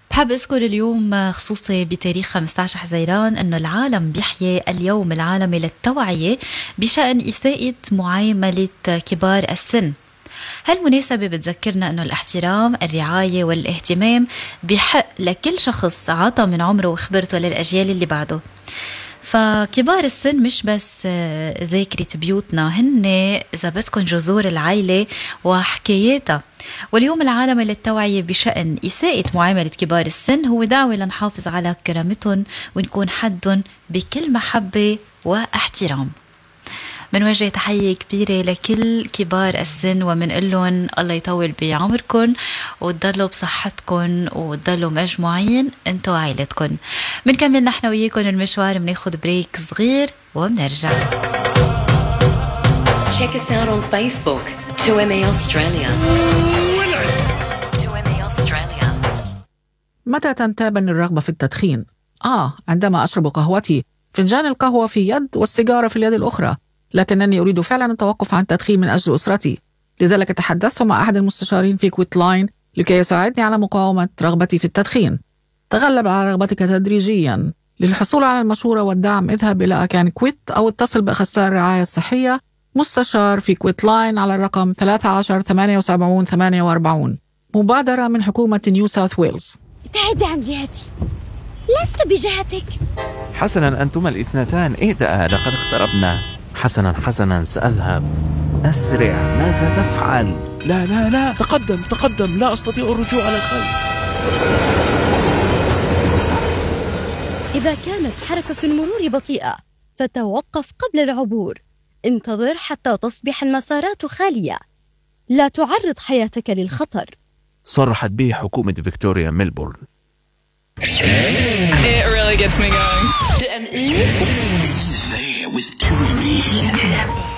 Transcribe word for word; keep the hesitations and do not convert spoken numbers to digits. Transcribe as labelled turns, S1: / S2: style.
S1: بحب أذكر اليوم خصوصي بتاريخ خمسة عشر حزيران أنه العالم بيحيي اليوم العالمي للتوعية بشأن إساءة معاملة كبار السن. هالمناسبة بتذكرنا أنه الاحترام، الرعاية والاهتمام بحق لكل شخص عطى من عمره وخبرته للأجيال اللي بعده. فكبار السن مش بس ذاكرة بيوتنا، هن إذا بدكن جذور العائلة وحكاياتها. واليوم العالمي للتوعية بشأن إساءة معاملة كبار السن هو دعوة لنحافظ على كرامتهم ونكون حدهم بكل محبة واحترام. منوجه تحية كبيرة لكل كبار السن ومنقول لهم الله يطول بعمركم وتضلوا بصحتكم وتضلوا مجموعين انتوا وعائلتكم. منكمل نحن وياكم المشوار، مناخد بريك صغير ومنرجع.
S2: Check us out on Facebook تو إم إيه Australia. تو إم إيه Australia.
S3: متى تنتابني الرغبة في التدخين؟ آه عندما أشرب قهوتي، فنجان القهوة في يد والسيجارة في اليد الأخرى، لكنني أريد فعلا التوقف عن التدخين من أجل أسرتي. لذلك تحدثت مع أحد المستشارين في كويت لاين لكي يساعدني على مقاومة رغبتي في التدخين. تغلب على رغبتك تدريجيا. للحصول على المشورة والدعم اذهب إلى أكان كويت أو اتصل بأخصائي الرعاية الصحية مستشار في كويت لاين على الرقم ثلاثة عشر ثمانية وسبعين ثمانية وأربعين. مبادرة من حكومة نيو ساوث ويلز.
S4: ابتعدي عن جهتي، لست بجهتك.
S5: حسنا أنتما الاثنتان اهدأ، لقد اقتربنا. حسنا حسنا سأذهب. أسرع، ماذا تفعل؟
S6: لا لا لا تقدم تقدم، لا أستطيع الرجوع على الخلف.
S4: إذا كانت حركة المرور بطيئة فتوقف قبل العبور. انتظر حتى تصبح المسارات خالية. لا تعرض حياتك للخطر.
S5: صرحت به حكومة فيكتوريا ميلبورن.
S7: It really gets me going.
S2: تو إم إيه.
S6: There with two M E.